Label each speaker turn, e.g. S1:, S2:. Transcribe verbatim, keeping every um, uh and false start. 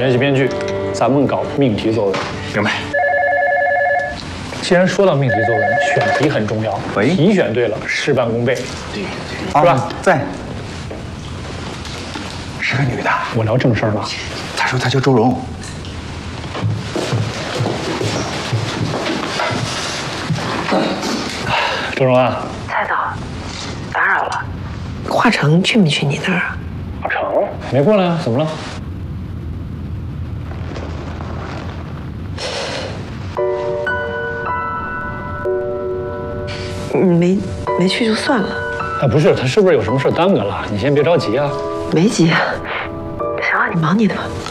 S1: 联系编剧，咱们搞命题作文。
S2: 明白。
S1: 既然说到命题作文，选题很重要。
S2: 喂，
S1: 题选对了，事半功倍，是吧？
S2: 在。是个女的。
S1: 我聊正事儿呢。
S2: 她说她叫周蓉。
S1: 周蓉啊。
S3: 蔡导，打扰了。华成去没去你那儿啊？
S1: 华成没过来啊？怎么了？
S3: 没没去就算了。
S1: 啊，不是，他是不是有什么事耽搁了？你先别着急啊。
S3: 没急。行啊，你忙你的吧。